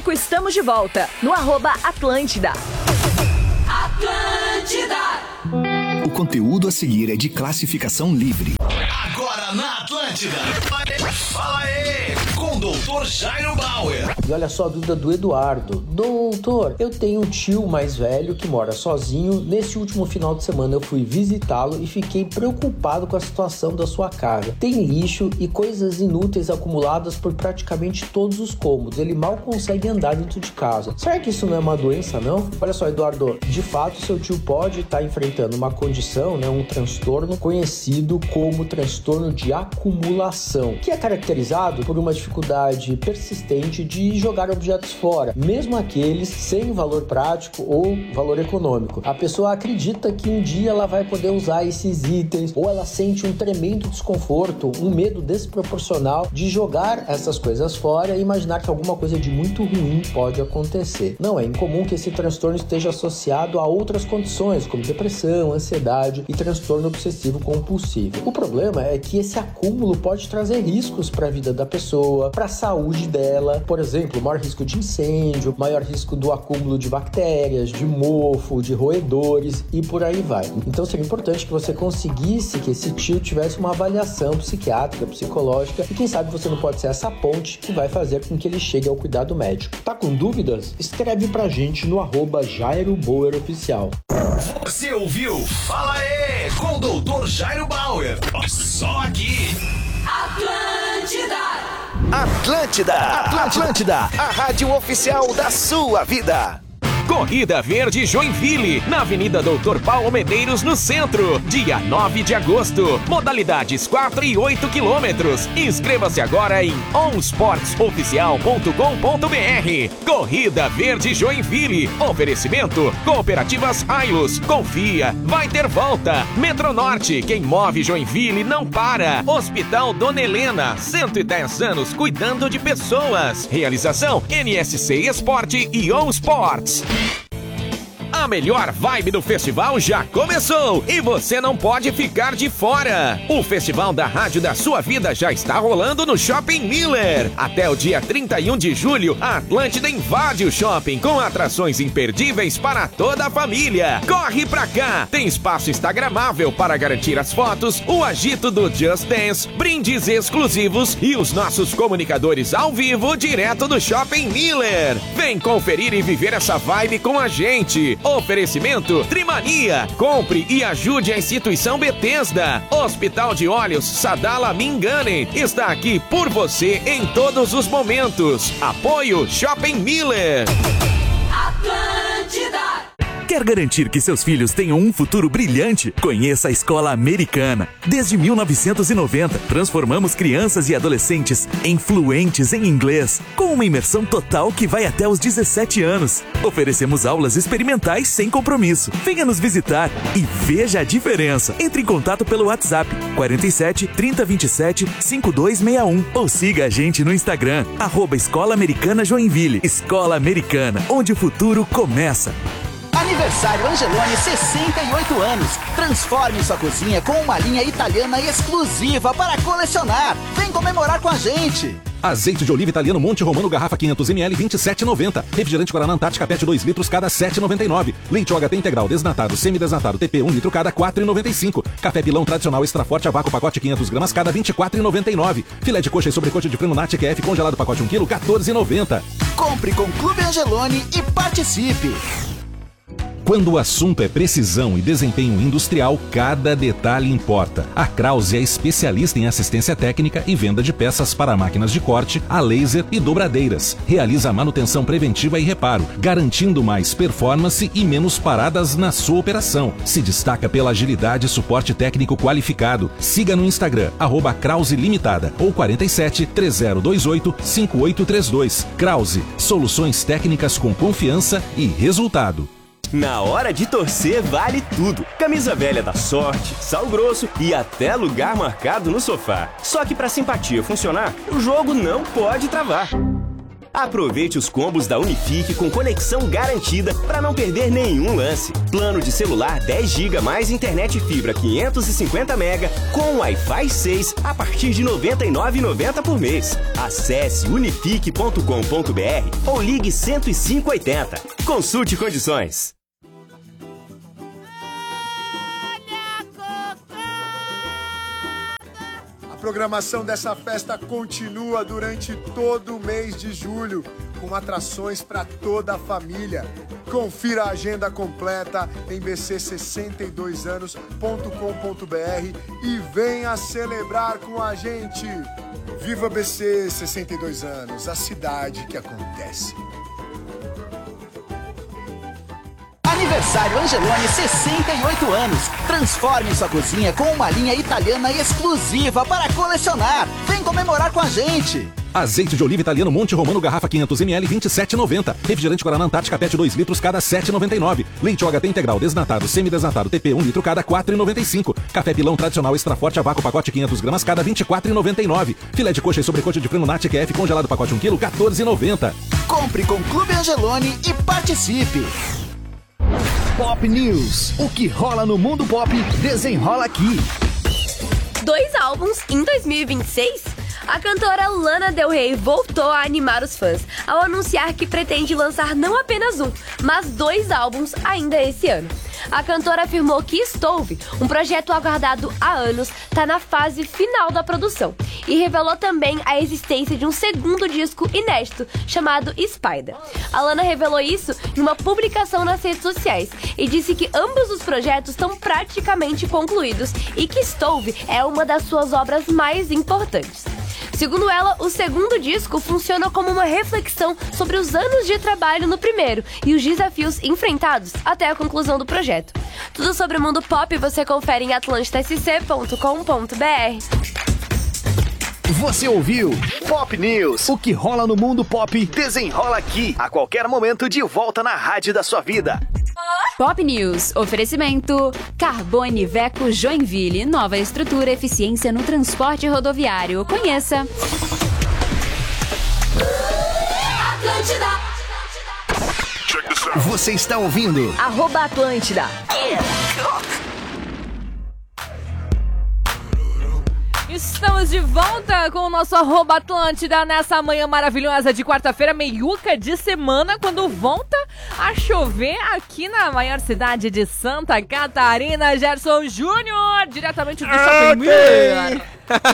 pouco estamos de volta no @Atlântida. O conteúdo a seguir é de classificação livre. Agora na Atlântida. Fala aí, com o Dr. Jairo Bauer. E olha só a dúvida do Eduardo. Doutor, eu tenho um tio mais velho que mora sozinho. Nesse último final de semana eu fui visitá-lo e fiquei preocupado com a situação da sua casa. Tem lixo e coisas inúteis acumuladas por praticamente todos os cômodos. Ele mal consegue andar dentro de casa. Será que isso não é uma doença, não? Olha só, Eduardo, de fato seu tio pode estar enfrentando uma condição, um transtorno conhecido como transtorno de acumulação, que é caracterizado por uma dificuldade persistente de jogar objetos fora, mesmo aqueles sem valor prático ou valor econômico. A pessoa acredita que um dia ela vai poder usar esses itens, ou ela sente um tremendo desconforto, um medo desproporcional de jogar essas coisas fora e imaginar que alguma coisa de muito ruim pode acontecer. Não é incomum que esse transtorno esteja associado a outras condições, como depressão, ansiedade e transtorno obsessivo compulsivo. O problema é que esse acúmulo pode trazer riscos para a vida da pessoa, para a saúde dela. Por exemplo, maior risco de incêndio, maior risco do acúmulo de bactérias, de mofo, de roedores e por aí vai. Então seria importante que você conseguisse que esse tio tivesse uma avaliação psiquiátrica, psicológica, e quem sabe você não pode ser essa ponte que vai fazer com que ele chegue ao cuidado médico. Tá com dúvidas? Escreve pra gente no @Jairo Bauer Oficial. Você ouviu? Fala aí, com o Dr. Jairo Bauer. Só aqui. Atlântida, a rádio oficial da sua vida. Corrida Verde Joinville, na Avenida Doutor Paulo Medeiros, no centro, dia 9 de agosto. Modalidades 4 e 8 quilômetros. Inscreva-se agora em onsportsoficial.com.br. Corrida Verde Joinville. Oferecimento: Cooperativas Ailos. Confia, vai ter volta. Metronorte, quem move Joinville não para. Hospital Dona Helena, 110 anos cuidando de pessoas. Realização: NSC Esporte e On Sports. A melhor vibe do festival já começou e você não pode ficar de fora. O Festival da Rádio da Sua Vida já está rolando no Shopping Miller. Até o dia 31 de julho, a Atlântida invade o shopping com atrações imperdíveis para toda a família. Corre pra cá! Tem espaço instagramável para garantir as fotos, o agito do Just Dance, brindes exclusivos e os nossos comunicadores ao vivo direto do Shopping Miller. Vem conferir e viver essa vibe com a gente. Oferecimento: Trimania. Compre e ajude a instituição Bethesda. Hospital de Olhos Sadala Mingane está aqui por você em todos os momentos. Apoio Shopping Miller. Atlântida. Quer garantir que seus filhos tenham um futuro brilhante? Conheça a Escola Americana. Desde 1990, transformamos crianças e adolescentes em fluentes em inglês, com uma imersão total que vai até os 17 anos. Oferecemos aulas experimentais sem compromisso. Venha nos visitar e veja a diferença. Entre em contato pelo WhatsApp 47 30 27 5261 ou siga a gente no Instagram @Escola Americana Joinville. Escola Americana, onde o futuro começa. Aniversário Angeloni, 68 anos. Transforme sua cozinha com uma linha italiana exclusiva para colecionar. Vem comemorar com a gente. Azeite de oliva italiano Monte Romano, garrafa 500ml, 27,90. Refrigerante Guaraná Antártica PET 2 litros, cada 7,99. Leite OHT integral desnatado, semidesnatado TP 1 litro, cada 4,95. Café Pilão tradicional extra forte a vácuo, pacote 500 gramas, cada 24,99. Filé de coxa e sobrecoxa de frango Nat QF congelado, pacote 1 kg, 14,90. Compre com Clube Angeloni e participe. Quando o assunto é precisão e desempenho industrial, cada detalhe importa. A Krause é especialista em assistência técnica e venda de peças para máquinas de corte, a laser e dobradeiras. Realiza a manutenção preventiva e reparo, garantindo mais performance e menos paradas na sua operação. Se destaca pela agilidade e suporte técnico qualificado. Siga no Instagram, @Krause Limitada ou 47 3028 5832. Krause, soluções técnicas com confiança e resultado. Na hora de torcer vale tudo. Camisa velha da sorte, sal grosso e até lugar marcado no sofá. Só que pra simpatia funcionar, o jogo não pode travar. Aproveite os combos da Unifique com conexão garantida para não perder nenhum lance. Plano de celular 10 GB mais internet fibra 550 MB com Wi-Fi 6 a partir de R$ 99,90 por mês. Acesse unifique.com.br ou ligue 10580. Consulte condições. A programação dessa festa continua durante todo o mês de julho, com atrações para toda a família. Confira a agenda completa em bc62anos.com.br e venha celebrar com a gente. Viva BC 62 anos, a cidade que acontece. Aniversário Angeloni, 68 anos. Transforme sua cozinha com uma linha italiana exclusiva para colecionar. Vem comemorar com a gente. Azeite de oliva italiano Monte Romano, garrafa 500ml, 27,90. Refrigerante Guaraná Antártica PET 2 litros, cada 7,99. Leite OHT integral desnatado, semidesnatado TP 1 litro, cada 4,95. Café pilão tradicional extra forte a vácuo, pacote 500 gramas, cada 24,99. Filé de coxa e sobrecoxa de frango Nat QF congelado, pacote 1 kg, 14,90. Compre com Clube Angeloni e participe. Pop News. O que rola no mundo pop, desenrola aqui. 2 álbuns em 2026? A cantora Lana Del Rey voltou a animar os fãs ao anunciar que pretende lançar não apenas um, mas 2 álbuns ainda esse ano. A cantora afirmou que Stove, um projeto aguardado há anos, está na fase final da produção e revelou também a existência de um segundo disco inédito chamado Spider. A Lana revelou isso em uma publicação nas redes sociais e disse que ambos os projetos estão praticamente concluídos e que Stove é uma das suas obras mais importantes. Segundo ela, o segundo disco funciona como uma reflexão sobre os anos de trabalho no primeiro e os desafios enfrentados até a conclusão do projeto. Tudo sobre o mundo pop você confere em atlantidasc.com.br. Você ouviu Pop News. O que rola no mundo pop, desenrola aqui. A qualquer momento, de volta na rádio da sua vida. Pop News. Oferecimento Carbone Veco Joinville. Nova estrutura, eficiência no transporte rodoviário. Conheça. Você está ouvindo @Atlântida. Estamos de volta com o nosso @Atlântida nessa manhã maravilhosa de quarta-feira, meiuca de semana, quando volta a chover aqui na maior cidade de Santa Catarina. Gerson Júnior, diretamente do Shopping Miller.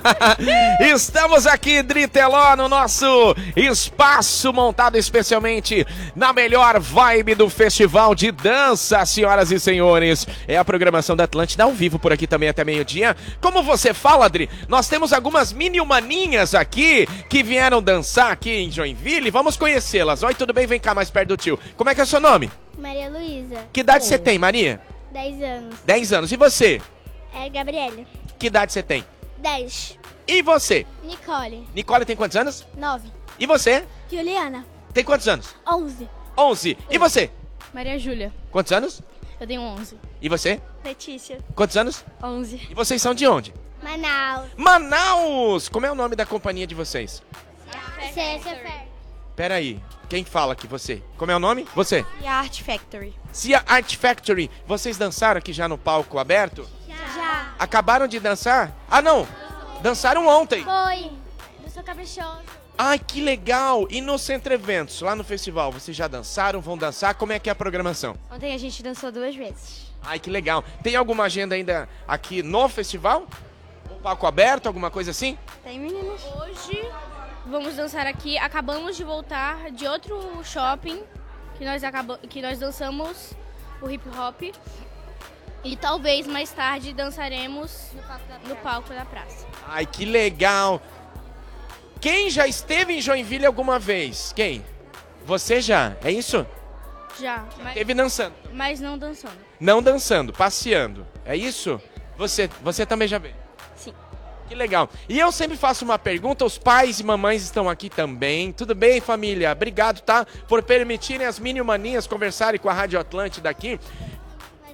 Estamos aqui, Driteló, no nosso espaço montado especialmente na melhor vibe do festival de dança, senhoras e senhores. É a programação da Atlântida ao vivo por aqui também até meio-dia. Como você fala, Adri, nós temos algumas mini humaninhas aqui que vieram dançar aqui em Joinville. Vamos conhecê-las. Oi, tudo bem? Vem cá mais perto do tio. Como é que é o seu nome? Maria Luísa. Que idade você tem, Maria? 10 anos. 10 anos. E você? É Gabriela. Que idade você tem? 10. E você? Nicole. Nicole tem quantos anos? 9. E você? Juliana. Tem quantos anos? 11. 11. E você? Maria Júlia. Quantos anos? Eu tenho 11. E você? Letícia. Quantos anos? 11. E vocês são de onde? Manaus. Manaus! Como é o nome da companhia de vocês? Factory. Pera aí, quem fala aqui? Você? Como é o nome? Você? E a Art Factory. Cia Art Factory. Vocês dançaram aqui já no palco aberto? Já. Acabaram de dançar? Ah, não! Dançaram ontem. Foi. Eu sou caprichoso. Ai, que legal! E no Centro Eventos, lá no festival, vocês já dançaram? Vão dançar? Como é que é a programação? Ontem a gente dançou 2 vezes. Ai, que legal. Tem alguma agenda ainda aqui no festival? Um palco aberto, alguma coisa assim? Tem, meninas? Hoje vamos dançar aqui. Acabamos de voltar de outro shopping que nós dançamos o hip hop. E talvez mais tarde dançaremos no palco da praça. Ai, que legal. Quem já esteve em Joinville alguma vez? Quem? Você já, é isso? Já. Esteve dançando? Mas não dançando. Não dançando, passeando. É isso? Você também já veio? Sim. Que legal. E eu sempre faço uma pergunta, os pais e mamães estão aqui também. Tudo bem, família? Obrigado, tá? Por permitirem as mini maninhas conversarem com a Rádio Atlântida aqui.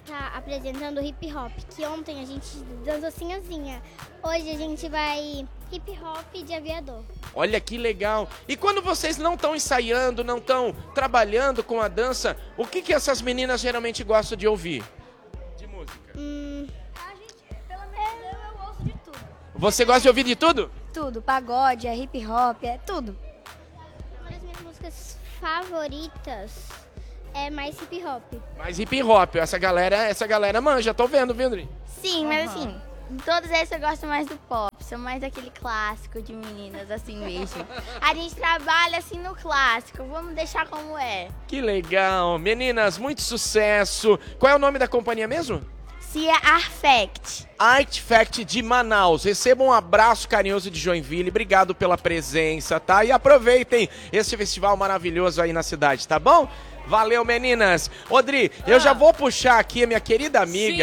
estar apresentando hip hop, que ontem a gente dançou sinhazinha. Hoje a gente vai hip hop de aviador. Olha que legal. E quando vocês não estão ensaiando, não estão trabalhando com a dança, o que essas meninas geralmente gostam de ouvir? De música. Pelo menos eu ouço de tudo. Você gosta de ouvir de tudo? Tudo, pagode, é hip hop, é tudo. Uma das minhas músicas favoritas é mais hip hop. Mais hip hop, essa galera manja, tô vendo, viu, André? Sim, mas assim, todos esses eu gosto mais do pop, sou mais daquele clássico de meninas, assim mesmo. A gente trabalha assim no clássico, vamos deixar como é. Que legal. Meninas, muito sucesso. Qual é o nome da companhia mesmo? Cia Arfact. Artifact de Manaus. Recebam um abraço carinhoso de Joinville. Obrigado pela presença, tá? E aproveitem esse festival maravilhoso aí na cidade, tá bom? Valeu, meninas. Odri, eu já vou puxar aqui a minha querida amiga.